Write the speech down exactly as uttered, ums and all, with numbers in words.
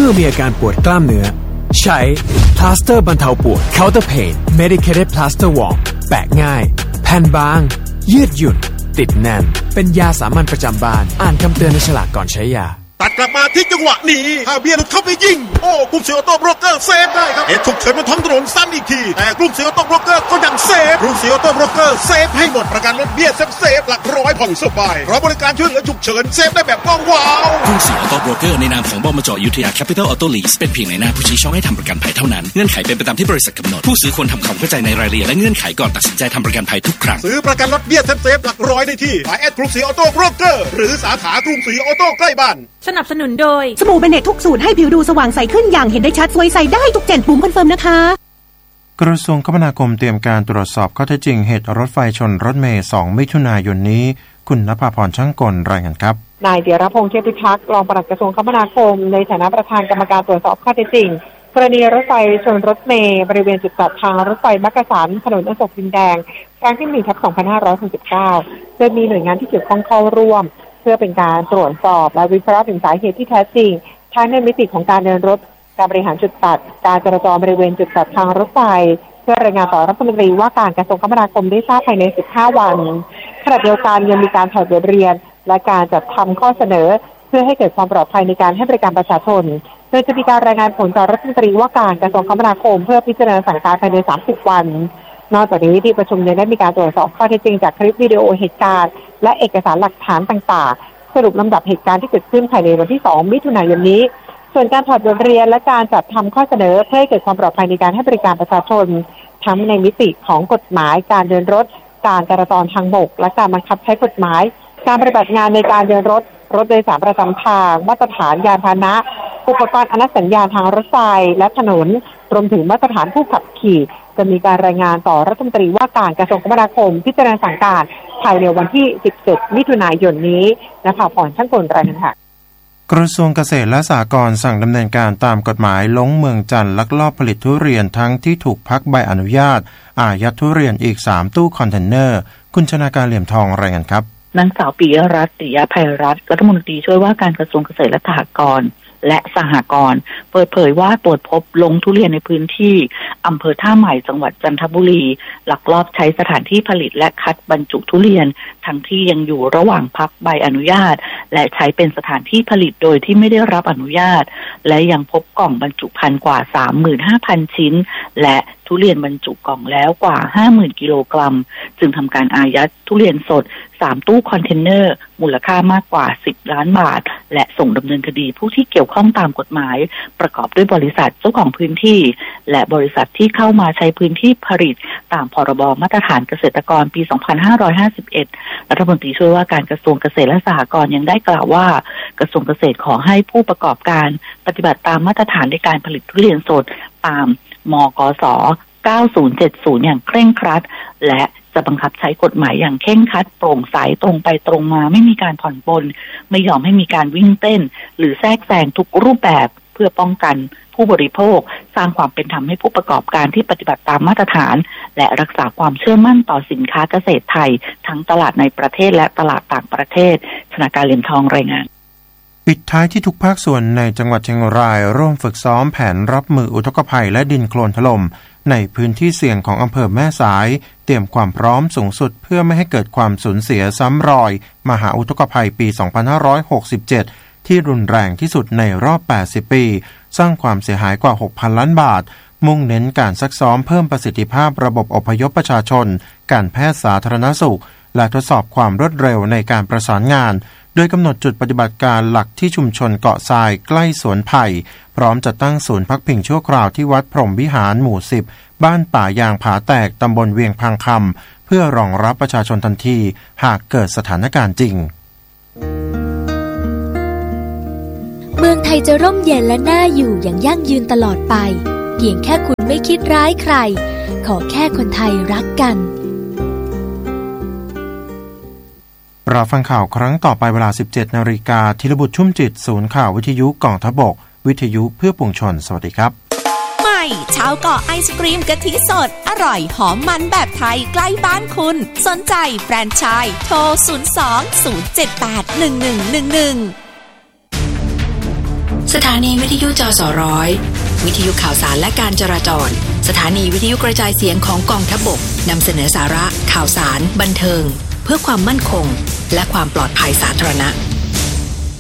มื่อมีอาการปวดกล้ามเนื้อใช้พลาสเตอร์บรรเทาปวด Counter Pain Medicated Plaster Warm แปะง่ายแผ่นบางยืดหยุ่นติดแน่นเป็นยาสามัญประจำบ้านอ่านคำเตือนในฉลากก่อนใช้ยาตัดกลับมาที่จังหวะนี้ฮาเบียร์หลุดเข้าไปยิงโอ้กลุ่มเสือออโต้โบรกเกอร์เซฟได้ครับเหตุฉุกเฉินบนท้องถนนซ้ำอีกทีแต่กลุ่มเสือออโต้โบรกเกอร์ก็ยังเซฟกลุ่มเสือออโต้โบรกเกอร์เซฟให้หมดประกันรถเบี้ยเซฟเซฟหลักร้อยผ่อนสบายเพราะบริการช่วยเหลือฉุกเฉินเซฟได้แบบว้าวว้าวกลุ่มเสือออโต้โบรกเกอร์ในนามของบมจ.อยุธยาแคปิตอลออโต้ลีสเป็นเพียงในหน้าผู้ชี้ช่องให้ทำประกันภัยเท่านั้นเงื่อนไขเป็นไปตามที่บริษัทกำหนดผู้ซื้อควรทำความเข้าใจในรายละเอียดและเงื่อนไขก่อนตัดสินใจทำประกันภัยทุกครั้งซื้อประกันรถเบี้ยเซฟเซฟหลักร้อยได้ที่สายแอดกลุ่มเสือออโต้โบรกเกอร์หรือสาขากลุ่มเสือออโต้ใกล้บ้านสนับสนุนโดยสบู่เบเนตทุกสูตรให้ผิวดูสว่างใสขึ้นอย่างเห็นได้ชัดสวยใสได้ทุกเจนปุ่มคอนเฟิร์มนะคะกระทรวงคมนาคมเตรียมการตรวจสอบข้อเท็จจริงเหตุรถไฟชนรถเมล์สองมิถุนายนนี้คุณณภาพรช่างกลรายงานครับนายเดียรพงษ์เทพพิทักษ์รองปลัดกระทรวงคมนาคมในฐานะประธานกรรมการตรวจสอบข้อเท็จจริงกรณีรถไฟชนรถเมล์บริเวณจุดตัดทางรถไฟมักกะสันถนนอโศกดินแดงครั้งที่หนึ่งทับสองพันห้าร้อยหกสิบเก้าโดยมีหน่วยงานที่เกี่ยวข้องเข้าร่วมเพื่อเป็นการตรวจสอบและวิเคราะห์ถึงสาเหตุที่แท้จริงทั้งในมิติของการเดินรถการบริหารจุดตัดการจราจรบริเวณจุดตัดทางรถไฟเพื่อรายงานต่อรัฐมนตรีว่าการกระทรวงคมนาคมได้ทราบภายในสิบห้าวันขณะเดียวกันยังมีการถอดบทเรียนและการจัดทำข้อเสนอเพื่อให้เกิดความปลอดภัยในการให้บริการประชาชนโดยจะมีการรายงานผลต่อรัฐมนตรีว่าการกระทรวงคมนาคมเพื่อพิจารณาสั่งการภายในสามสิบวันนอกจากนี้ที่ประชุมยังได้มีการตรวจสอบข้อเท็จจริงจากคลิปวิดีโอเหตุการณ์และเอกสารหลักฐานต่างๆสรุปลำดับเหตุการณ์ที่เกิดขึ้นภายในวันที่สองมิถุนายนนี้ส่วนการถอดบทเรียนและการจัดทำข้อเสนอเพื่อให้เกิดความปลอดภัยในการให้บริการประชาชนทั้งในมิติของกฎหมายการเดินรถการจราจรทางบกและการบังคับใช้กฎหมายการปฏิบัติงานในการเดินรถรถโดยสารประจำทางมาตรฐานยานพาหนะอุปกรณ์อนุสัญญาณทางรถไฟและถนนรวมถึงมาตรฐานผู้ขับขี่จะมีการรายงานต่อรัฐมนตรีว่าการกระทรวงคมนาคมพิจารณาสั่งการภายในวันที่สิบเจ็ดมิถุนายนนี้นะคะผ่อนช่างกลรายงานค่ะกระทรวงเกษตรและสหกรณ์สั่งดำเนินการตามกฎหมายลงเมืองจันทร์ลักลอบผลิตทุเรียนทั้งที่ถูกพักใบอนุญาตอายัดทุเรียนอีกสามตู้คอนเทนเนอร์คุณชนาการเหลี่ยมทองรายงานครับนางสาวปิยรัตน์ ติยภัยรัตน์รัฐมนตรีช่วยว่าการกระทรวงเกษตรและสหกรณ์และสหกรณ์เปิดเผยว่าตรวจพบลงทุเรียนในพื้นที่อำเภอท่าใหม่จังหวัดจันทบุรีลักลอบใช้สถานที่ผลิตและคัดบรรจุทุเรียนทั้งที่ยังอยู่ระหว่างพักใบอนุญาตและใช้เป็นสถานที่ผลิตโดยที่ไม่ได้รับอนุญาตและยังพบกล่องบรรจุภัณฑ์กว่า สามหมื่นห้าพัน ชิ้นและทุเรียนบรรจุกล่องแล้วกว่า ห้าหมื่น กิโลกรัมจึงทำการอายัดทุเรียนสดสามตู้คอนเทนเนอร์มูลค่ามากกว่าสิบล้านบาทและส่งดำเนินคดีผู้ที่เกี่ยวข้องตามกฎหมายประกอบด้วยบริษัทเจ้าของพื้นที่และบริษัทที่เข้ามาใช้พื้นที่ผลิตตามพรบมาตรฐานเกษตรกรปี สองพันห้าร้อยห้าสิบเอ็ด รัฐมนตรีช่วยว่าการกระทรวงเกษตรและสหกรณ์ยังได้กล่าวว่ากระทรวงเกษตรขอให้ผู้ประกอบการปฏิบัติตามมาตรฐานในการผลิตทุเรียนสดตามมกสเก้าศูนย์เจ็ดศูนย์อย่างเคร่งครัดและจะบังคับใช้กฎหมายอย่างเคร่งครัดโปร่งใสตรงไปตรงมาไม่มีการผ่อนปลนไม่ยอมให้มีการวิ่งเต้นหรือแทรกแซงทุกรูปแบบเพื่อป้องกันผู้บริโภคสร้างความเป็นธรรมให้ผู้ประกอบการที่ปฏิบัติตามมาตรฐานและรักษาความเชื่อมั่นต่อสินค้าเกษตรไทยทั้งตลาดในประเทศและตลาดต่างประเทศชนาการเหลี่ยมทองรายงานปิดท้ายที่ทุกภาคส่วนในจังหวัดเชียงรายร่วมฝึกซ้อมแผนรับมืออุทกภัยและดินโคลนถล่มในพื้นที่เสี่ยงของอำเภอแม่สายเตรียมความพร้อมสูงสุดเพื่อไม่ให้เกิดความสูญเสียซ้ำรอยมหาอุทกภัยปี สองพันห้าร้อยหกสิบเจ็ด ที่รุนแรงที่สุดในรอบ แปดสิบ ปีสร้างความเสียหายกว่า หกพัน ล้านบาทมุ่งเน้นการซักซ้อมเพิ่มประสิทธิภาพระบบอพยพประชาชนการแพทย์สาธารณสุขและทดสอบความรวดเร็วในการประสานงานโดยกำหนดจุดปฏิบัติการหลักที่ชุมชนเกาะทรายใกล้สวนไผ่พร้อมจัดตั้งศูนย์พักพิงชั่วคราวที่วัดพรหมวิหารหมู่สิบบ้านป่ายางผาแตกตำบลเวียงพังคำเพื่อรองรับประชาชนทันทีหากเกิดสถานการณ์จริงเมืองไทยจะร่มเย็นและน่าอยู่อย่างยั่งยืนตลอดไปเพียงแค่คุณไม่คิดร้ายใครขอแค่คนไทยรักกันเราฟังข่าวครั้งต่อไปเวลา สิบเจ็ดนาฬิกา ธีรบุตรชุ่มจิตศูนย์ข่าววิทยุกองทัพบกวิทยุเพื่อปวงชนสวัสดีครับใหม่ชาวเกาะไอศกรีมกะทิสดอร่อยหอมมันแบบไทยใกล้บ้านคุณสนใจแฟรนไชส์โทรศูนย์ สอง ศูนย์ เจ็ด แปด หนึ่ง หนึ่ง หนึ่ง หนึ่งสถานีวิทยุจสร้อยวิทยุข่าวสารและการจราจรสถานีวิทยุกระจายเสียงของกองทัพบกนำเสนอสาระข่าวสารบันเทิงเพื่อความมั่นคงและความปลอดภัยสาธารณะ